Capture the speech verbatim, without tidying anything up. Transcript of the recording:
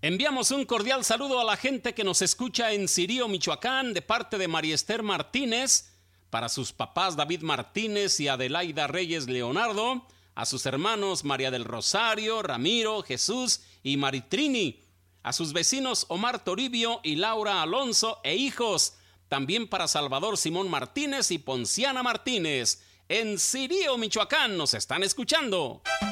Enviamos un cordial saludo a la gente que nos escucha en Cirío, Michoacán, de parte de María Esther Martínez, para sus papás David Martínez y Adelaida Reyes Leonardo, a sus hermanos María del Rosario, Ramiro, Jesús y Maritrini, a sus vecinos Omar Toribio y Laura Alonso e hijos, también para Salvador Simón Martínez y Ponciana Martínez. En Cirío, Michoacán, nos están escuchando.